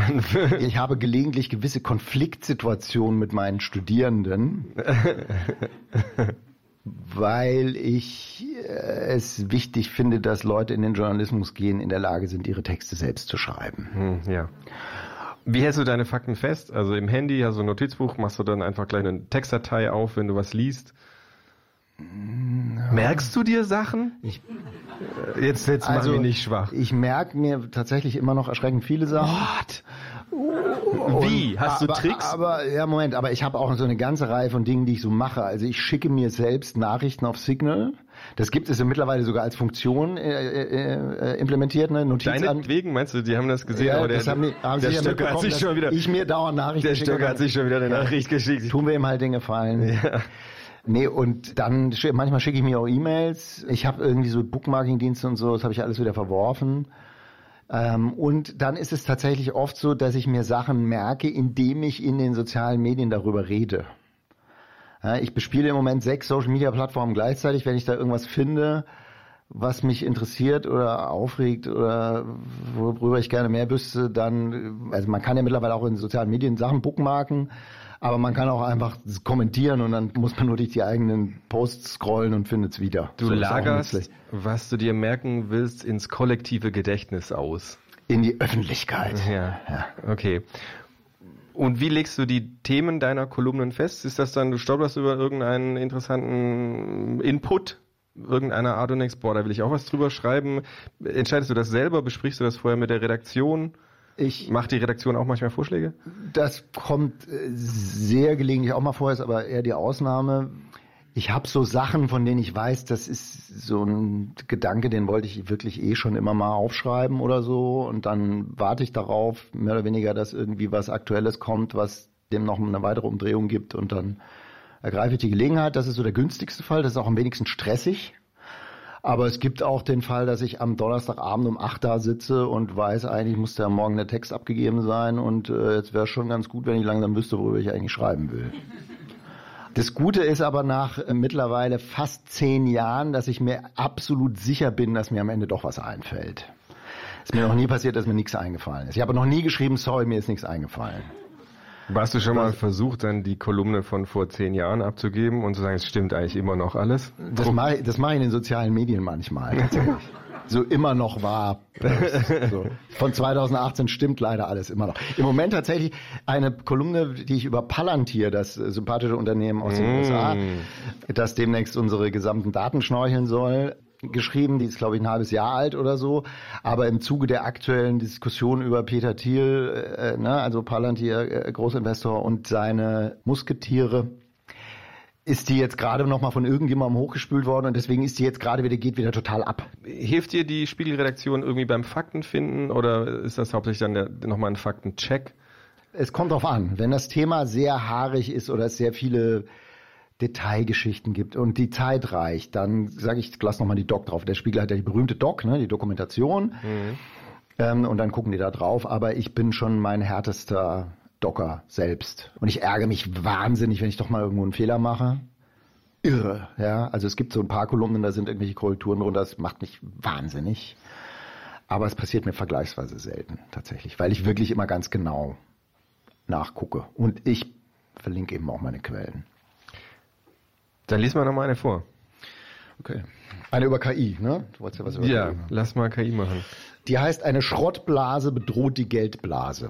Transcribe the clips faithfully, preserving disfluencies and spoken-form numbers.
Ich habe gelegentlich gewisse Konfliktsituationen mit meinen Studierenden, weil ich äh, es wichtig finde, dass Leute in den Journalismus gehen, in der Lage sind, ihre Texte selbst zu schreiben. Hm, ja. Wie hältst du deine Fakten fest? Also im Handy hast du ein Notizbuch, machst du dann einfach gleich eine Textdatei auf, wenn du was liest? Ja. Merkst du dir Sachen? Ich, jetzt jetzt also, mach mich nicht schwach. Ich merke mir tatsächlich immer noch erschreckend viele Sachen. What? Wie? Hast du aber, Tricks? Aber, ja, Moment, aber ich habe auch so eine ganze Reihe von Dingen, die ich so mache. Also ich schicke mir selbst Nachrichten auf Signal. Das gibt es ja mittlerweile sogar als Funktion äh, äh, implementiert, ne? Notiz Deinetwegen, meinst du, die haben das gesehen? Ja, aber der, das haben die, haben der ja Stöcker hat sich schon wieder, ich mir dauernd Nachrichten Der Stöcker hat sich schon wieder eine Nachricht geschickt. Tun wir ihm halt den Gefallen. Ja. Nee, und dann, manchmal schicke ich mir auch E-Mails. Ich habe irgendwie so Bookmarking-Dienste und so, das habe ich alles wieder verworfen. Ähm, und dann ist es tatsächlich oft so, dass ich mir Sachen merke, indem ich in den sozialen Medien darüber rede. Ja, ich bespiele im Moment sechs Social-Media-Plattformen gleichzeitig. Wenn ich da irgendwas finde, was mich interessiert oder aufregt oder worüber ich gerne mehr wüsste, dann, also man kann ja mittlerweile auch in sozialen Medien Sachen bookmarken, aber man kann auch einfach kommentieren und dann muss man nur durch die eigenen Posts scrollen und findet es wieder. Du so lagerst, was du dir merken willst, ins kollektive Gedächtnis aus. In die Öffentlichkeit. Ja, ja. Okay. Und wie legst du die Themen deiner Kolumnen fest? Ist das dann, du stolperst über irgendeinen interessanten Input irgendeiner Art und denkst, boah, da will ich auch was drüber schreiben? Entscheidest du das selber? Besprichst du das vorher mit der Redaktion? Ich Macht die Redaktion auch manchmal Vorschläge? Das kommt sehr gelegentlich auch mal vor, ist aber eher die Ausnahme. Ich habe so Sachen, von denen ich weiß, das ist so ein Gedanke, den wollte ich wirklich eh schon immer mal aufschreiben oder so. Und dann warte ich darauf, mehr oder weniger, dass irgendwie was Aktuelles kommt, was dem noch eine weitere Umdrehung gibt. Und dann ergreife ich die Gelegenheit. Das ist so der günstigste Fall. Das ist auch am wenigsten stressig. Aber es gibt auch den Fall, dass ich am Donnerstagabend um acht da sitze und weiß, eigentlich muss ja morgen der Text abgegeben sein. Und äh, jetzt wäre es schon ganz gut, wenn ich langsam wüsste, worüber ich eigentlich schreiben will. Das Gute ist aber nach äh, mittlerweile fast zehn Jahren, dass ich mir absolut sicher bin, dass mir am Ende doch was einfällt. Es ist mir noch nie passiert, dass mir nichts eingefallen ist. Ich habe noch nie geschrieben, sorry, mir ist nichts eingefallen. Hast du schon mal versucht, dann die Kolumne von vor zehn Jahren abzugeben und zu sagen, es stimmt eigentlich immer noch alles? Das mache ich, das mache ich in den sozialen Medien manchmal tatsächlich. So immer noch war. So. Von zweitausendachtzehn stimmt leider alles immer noch. Im Moment tatsächlich eine Kolumne, die ich über Palantir, das sympathische Unternehmen aus den mm. U S A, das demnächst unsere gesamten Daten schnorcheln soll, geschrieben. Die ist, glaube ich, ein halbes Jahr alt oder so. Aber im Zuge der aktuellen Diskussion über Peter Thiel, äh, ne, also Palantir, äh, Großinvestor und seine Musketiere, ist die jetzt gerade noch mal von irgendjemandem hochgespült worden und deswegen ist die jetzt gerade wieder, geht wieder total ab. Hilft dir die Spiegelredaktion irgendwie beim Faktenfinden oder ist das hauptsächlich dann der, nochmal ein Faktencheck? Es kommt drauf an. Wenn das Thema sehr haarig ist oder es sehr viele Detailgeschichten gibt und die Zeit reicht, dann sage ich, lass nochmal die Doc drauf. Der Spiegel hat ja die berühmte Doc, ne, die Dokumentation. Mhm. Ähm, und dann gucken die da drauf. Aber ich bin schon mein härtester Docker selbst. Und ich ärgere mich wahnsinnig, wenn ich doch mal irgendwo einen Fehler mache. Irre, ja. Also es gibt so ein paar Kolumnen, da sind irgendwelche Korrekturen drunter, das macht mich wahnsinnig. Aber es passiert mir vergleichsweise selten, tatsächlich, weil ich wirklich immer ganz genau nachgucke. Und ich verlinke eben auch meine Quellen. Dann lies mal nochmal eine vor. Okay. Eine über K I, ne? Du wolltest ja was über ja, K I machen. Lass mal K I machen. Die heißt, eine Schrottblase bedroht die Geldblase.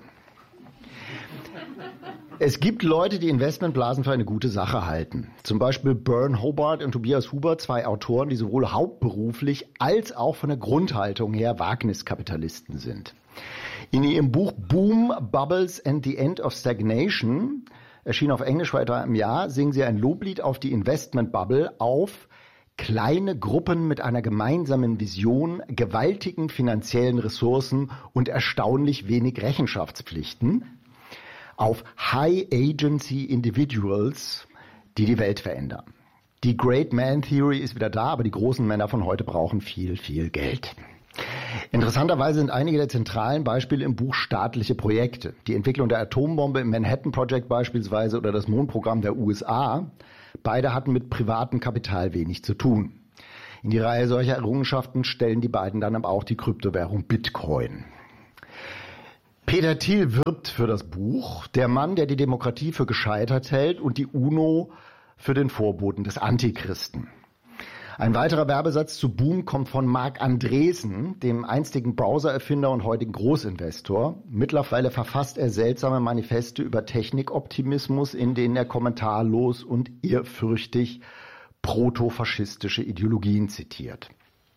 Es gibt Leute, die Investmentblasen für eine gute Sache halten. Zum Beispiel Byrne Hobart und Tobias Huber, zwei Autoren, die sowohl hauptberuflich als auch von der Grundhaltung her Wagniskapitalisten sind. In ihrem Buch Boom, Bubbles and the End of Stagnation, erschien auf Englisch vor etwa einem Jahr, singen sie ein Loblied auf die Investmentbubble, auf kleine Gruppen mit einer gemeinsamen Vision, gewaltigen finanziellen Ressourcen und erstaunlich wenig Rechenschaftspflichten, auf High-Agency-Individuals, die die Welt verändern. Die Great Man Theory ist wieder da, aber die großen Männer von heute brauchen viel, viel Geld. Interessanterweise sind einige der zentralen Beispiele im Buch staatliche Projekte. Die Entwicklung der Atombombe im Manhattan Project beispielsweise oder das Mondprogramm der U S A. Beide hatten mit privatem Kapital wenig zu tun. In die Reihe solcher Errungenschaften stellen die beiden dann aber auch die Kryptowährung Bitcoin. Peter Thiel wirbt für das Buch, der Mann, der die Demokratie für gescheitert hält und die UNO für den Vorboten des Antichristen. Ein weiterer Werbesatz zu Boom kommt von Marc Andreessen, dem einstigen Browser-Erfinder und heutigen Großinvestor. Mittlerweile verfasst er seltsame Manifeste über Technikoptimismus, in denen er kommentarlos und ehrfürchtig protofaschistische Ideologien zitiert.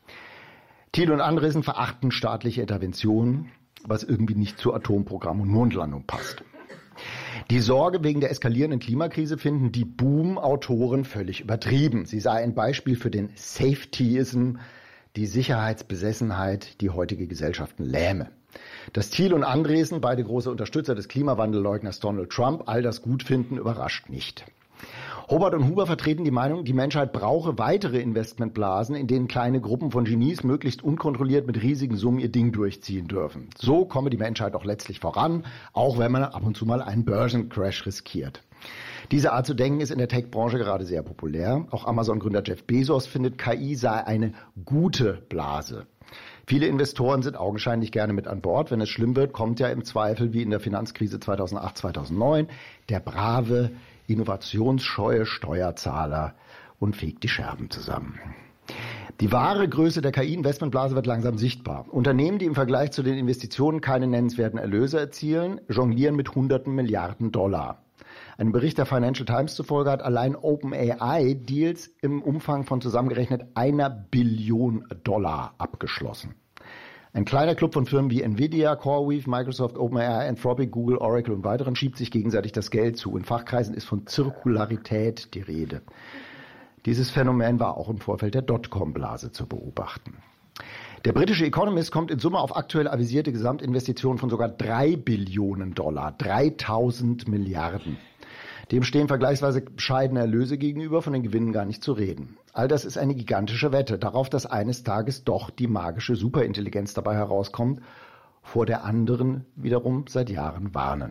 Thiel und Andreessen verachten staatliche Interventionen, was irgendwie nicht zu Atomprogramm und Mondlandung passt. Die Sorge wegen der eskalierenden Klimakrise finden die Boom-Autoren völlig übertrieben. Sie sei ein Beispiel für den Safetyism, die Sicherheitsbesessenheit, die heutige Gesellschaften lähme. Dass Thiel und Andreessen, beide große Unterstützer des Klimawandelleugners Donald Trump, all das gut finden, überrascht nicht. Hobart und Huber vertreten die Meinung, die Menschheit brauche weitere Investmentblasen, in denen kleine Gruppen von Genies möglichst unkontrolliert mit riesigen Summen ihr Ding durchziehen dürfen. So komme die Menschheit auch letztlich voran, auch wenn man ab und zu mal einen Börsencrash riskiert. Diese Art zu denken ist in der Tech-Branche gerade sehr populär. Auch Amazon-Gründer Jeff Bezos findet, K I sei eine gute Blase. Viele Investoren sind augenscheinlich gerne mit an Bord. Wenn es schlimm wird, kommt ja im Zweifel, wie in der Finanzkrise zweitausendacht, zweitausendneun, der brave, innovationsscheue Steuerzahler und fegt die Scherben zusammen. Die wahre Größe der K I-Investmentblase wird langsam sichtbar. Unternehmen, die im Vergleich zu den Investitionen keine nennenswerten Erlöse erzielen, jonglieren mit hunderten Milliarden Dollar. Einem Bericht der Financial Times zufolge hat allein OpenAI Deals im Umfang von zusammengerechnet einer Billion Dollar abgeschlossen. Ein kleiner Club von Firmen wie Nvidia, CoreWeave, Microsoft, OpenAI, Anthropic, Google, Oracle und weiteren schiebt sich gegenseitig das Geld zu. In Fachkreisen ist von Zirkularität die Rede. Dieses Phänomen war auch im Vorfeld der Dotcom-Blase zu beobachten. Der britische Economist kommt in Summe auf aktuell avisierte Gesamtinvestitionen von sogar drei Billionen Dollar, dreitausend Milliarden. Dem stehen vergleichsweise bescheidene Erlöse gegenüber, von den Gewinnen gar nicht zu reden. All das ist eine gigantische Wette darauf, dass eines Tages doch die magische Superintelligenz dabei herauskommt, vor der anderen wiederum seit Jahren warnen.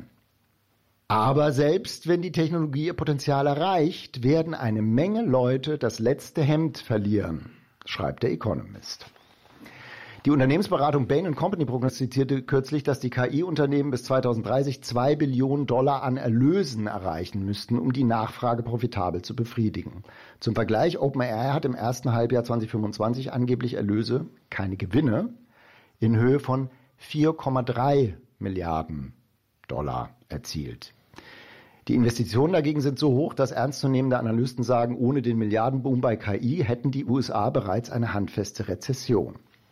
Aber selbst wenn die Technologie ihr Potenzial erreicht, werden eine Menge Leute das letzte Hemd verlieren, schreibt der Economist. Die Unternehmensberatung Bain and Company prognostizierte kürzlich, dass die K I-Unternehmen bis zweitausenddreißig zwei Billionen Dollar an Erlösen erreichen müssten, um die Nachfrage profitabel zu befriedigen. Zum Vergleich, OpenAI hat im ersten Halbjahr zweitausendfünfundzwanzig angeblich Erlöse, keine Gewinne, in Höhe von vier Komma drei Milliarden Dollar erzielt. Die Investitionen dagegen sind so hoch, dass ernstzunehmende Analysten sagen, ohne den Milliardenboom bei K I hätten die U S A bereits eine handfeste Rezession.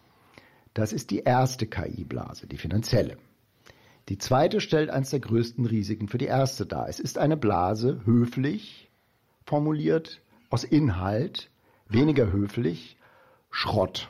Das ist die erste K I-Blase, die finanzielle. Die zweite stellt eines der größten Risiken für die erste dar. Es ist eine Blase, höflich formuliert, aus Inhalt, weniger höflich, Schrott.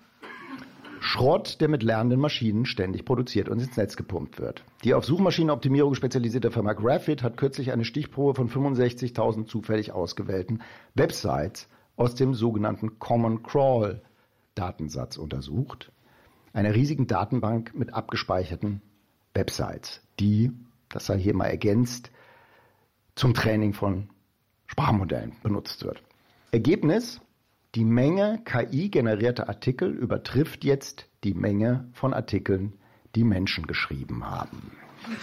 Schrott, der mit lernenden Maschinen ständig produziert und ins Netz gepumpt wird. Die auf Suchmaschinenoptimierung spezialisierte Firma Graphit hat kürzlich eine Stichprobe von fünfundsechzigtausend zufällig ausgewählten Websites aus dem sogenannten Common Crawl Datensatz untersucht. Einer riesigen Datenbank mit abgespeicherten Websites, die, das sei hier mal ergänzt, zum Training von Sprachmodellen benutzt wird. Ergebnis: Die Menge K I-generierter Artikel übertrifft jetzt die Menge von Artikeln, die Menschen geschrieben haben.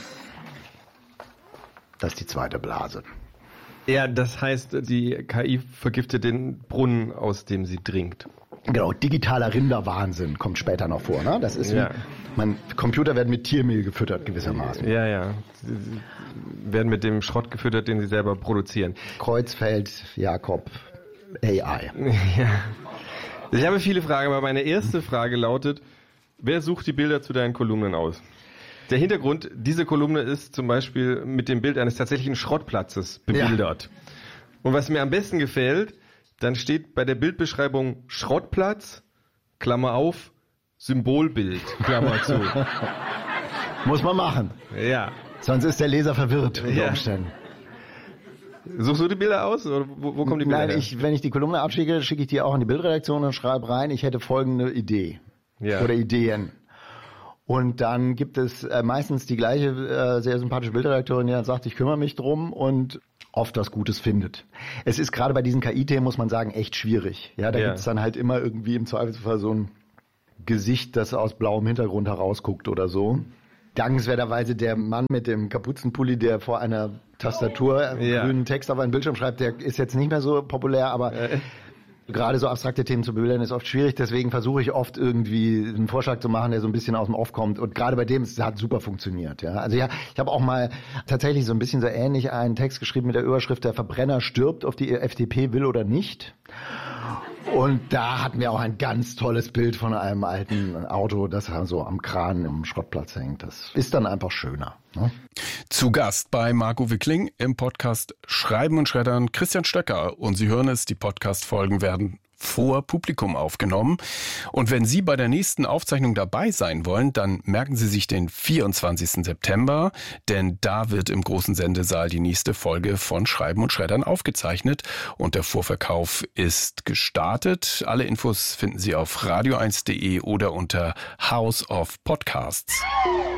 Das ist die zweite Blase. Ja, das heißt, die K I vergiftet den Brunnen, aus dem sie trinkt. Genau, digitaler Rinderwahnsinn kommt später noch vor. Ne? Das ist wie, ja. man, Computer werden mit Tiermehl gefüttert gewissermaßen. Ja, ja. Sie werden mit dem Schrott gefüttert, den sie selber produzieren. Kreuzfeld, Jakob, A I. Ja. Ich habe viele Fragen, aber meine erste Frage lautet, wer sucht die Bilder zu deinen Kolumnen aus? Der Hintergrund, diese Kolumne ist zum Beispiel mit dem Bild eines tatsächlichen Schrottplatzes bebildert. Ja. Und was mir am besten gefällt, dann steht bei der Bildbeschreibung Schrottplatz, Klammer auf, Symbolbild, Klammer zu. Muss man machen. Ja. Sonst ist der Leser verwirrt unter ja. Umständen. Suchst du die Bilder aus? Oder wo, wo kommen die Bilder Nein, her? ich, wenn ich die Kolumne abschicke, schicke ich die auch an die Bildredaktion und schreibe rein, ich hätte folgende Idee. Ja. Oder Ideen. Und dann gibt es äh, meistens die gleiche äh, sehr sympathische Bildredakteurin, die dann sagt, ich kümmere mich drum und oft was Gutes findet. Es ist gerade bei diesen K I-Themen, muss man sagen, echt schwierig. Ja, da ja. gibt es dann halt immer irgendwie im Zweifelsfall so ein Gesicht, das aus blauem Hintergrund herausguckt oder so. dankenswerterweise der Mann mit dem Kapuzenpulli, der vor einer Tastatur ja. grünen Text auf einen Bildschirm schreibt, der ist jetzt nicht mehr so populär, aber äh. gerade so abstrakte Themen zu bebildern ist oft schwierig, deswegen versuche ich oft irgendwie einen Vorschlag zu machen, der so ein bisschen aus dem Off kommt und gerade bei dem, es hat super funktioniert. Ja, also ja, ich habe auch mal tatsächlich so ein bisschen so ähnlich einen Text geschrieben mit der Überschrift "Der Verbrenner stirbt, ob die F D P will oder nicht". Und da hatten wir auch ein ganz tolles Bild von einem alten Auto, das so am Kran im Schrottplatz hängt. Das ist dann einfach schöner. Ne? Zu Gast bei Marc-Uwe Kling im Podcast Schreiben und Schreddern Christian Stöcker. Und Sie hören es, die Podcast-Folgen werden vor Publikum aufgenommen. Und wenn Sie bei der nächsten Aufzeichnung dabei sein wollen, dann merken Sie sich den vierundzwanzigsten September, denn da wird im großen Sendesaal die nächste Folge von Schreiben und Schreddern aufgezeichnet und der Vorverkauf ist gestartet. Alle Infos finden Sie auf radio eins punkt de oder unter House of Podcasts.